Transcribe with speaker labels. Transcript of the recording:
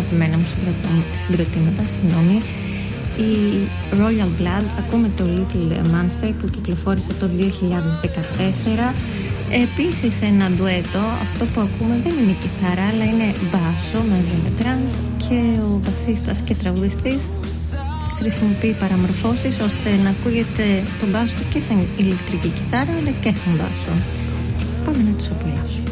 Speaker 1: αγαπημένα μου συγκροτήματα, η Royal Blood. Ακούμε το Little Monster που κυκλοφόρησε το 2014. Επίσης ένα ντουέτο, αυτό που ακούμε δεν είναι κιθάρα αλλά είναι μπάσο μαζί με τρανς, και ο μπασίστας και τραγουδιστής χρησιμοποιεί παραμορφώσεις ώστε να ακούγεται το μπάσο του και σαν ηλεκτρική κιθάρα αλλά και σαν μπάσο. Πάμε να τους απολαύσουμε.